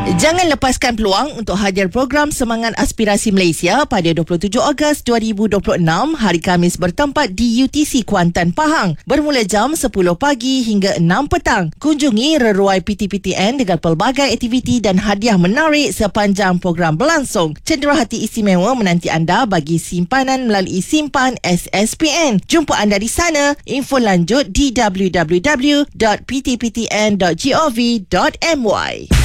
Jangan lepaskan peluang untuk hadir program Semangat Aspirasi Malaysia pada 27 Ogos 2026 hari Khamis bertempat di UTC Kuantan, Pahang bermula jam 10 pagi hingga 6 petang. Kunjungi reruai PTPTN dengan pelbagai aktiviti dan hadiah menarik sepanjang program berlangsung. Cenderahati istimewa menanti anda bagi simpanan melalui simpan SSPN. Jumpa anda di sana. Info lanjut di www.ptptn.gov.my.